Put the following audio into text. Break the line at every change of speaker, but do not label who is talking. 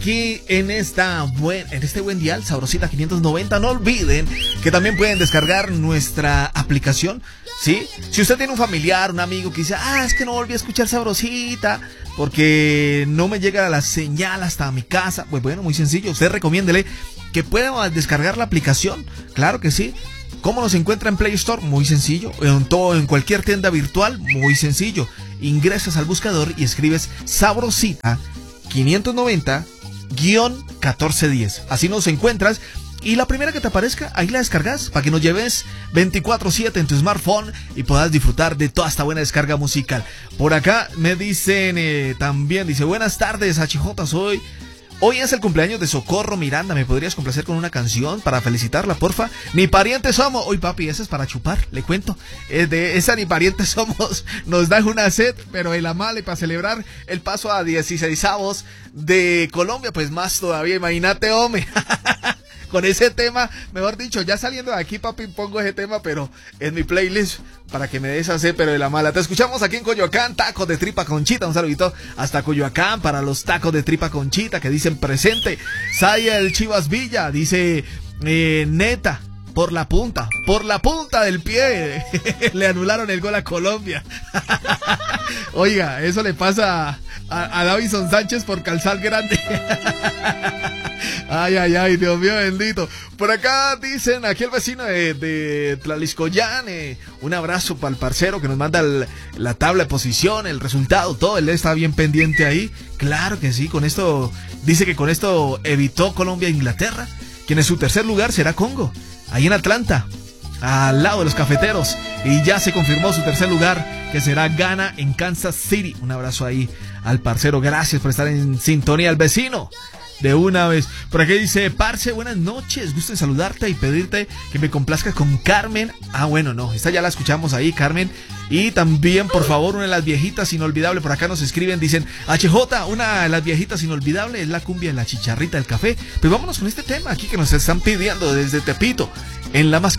aquí en este buen dial, Sabrosita 590. No olviden que también pueden descargar nuestra aplicación, ¿sí? Si usted tiene un familiar, un amigo que dice, es que no volví a escuchar Sabrosita porque no me llega la señal hasta mi casa, pues bueno, muy sencillo, usted recomiéndele que pueda descargar la aplicación. Claro que sí. ¿Cómo nos encuentra en Play Store? Muy sencillo. En cualquier tienda virtual, muy sencillo. Ingresas al buscador y escribes Sabrosita 590-1410. Así nos encuentras. Y la primera que te aparezca, ahí la descargas para que nos lleves 24/7 en tu smartphone y puedas disfrutar de toda esta buena descarga musical. Por acá me dicen también, dice, buenas tardes, HJ, Hoy es el cumpleaños de Socorro Miranda. ¿Me podrías complacer con una canción para felicitarla, porfa? Ni parientes somos. Uy, papi, esa es para chupar, le cuento. De esa ni parientes somos. Nos da una sed, pero en la mala, y para celebrar el paso a 16avos de Colombia, pues más todavía, imagínate, hombre. Con ese tema, mejor dicho, ya saliendo de aquí, papi, pongo ese tema, pero en mi playlist para que me des esa sed, pero de la mala. Te escuchamos aquí en Coyoacán, tacos de tripa Conchita. Un saludito hasta Coyoacán para los tacos de tripa Conchita que dicen presente. Saya el Chivas Villa dice, neta, por la punta del pie le anularon el gol a Colombia. Oiga, eso le pasa a Davison Sánchez por calzar grande. Ay, Dios mío bendito. Por acá dicen, aquí el vecino de Tlaliscoyán, un abrazo para el parcero que nos manda la tabla de posición, el resultado, todo. Él está bien pendiente ahí. Claro que sí, con esto, dice que con esto evitó Colombia e Inglaterra, quien en su tercer lugar será Congo, ahí en Atlanta, al lado de los cafeteros. Y ya se confirmó su tercer lugar, que será Ghana en Kansas City. Un abrazo ahí al parcero, gracias por estar en sintonía, al vecino. De una vez. Por aquí dice, parce, buenas noches, gusto en saludarte y pedirte que me complazcas con Carmen. Bueno, no, esta ya la escuchamos ahí, Carmen. Y también, por favor, una de las viejitas inolvidables. Por acá nos escriben, dicen, HJ, una de las viejitas inolvidables es la cumbia de la chicharrita del café. Pues vámonos con este tema aquí que nos están pidiendo desde Tepito, en La Más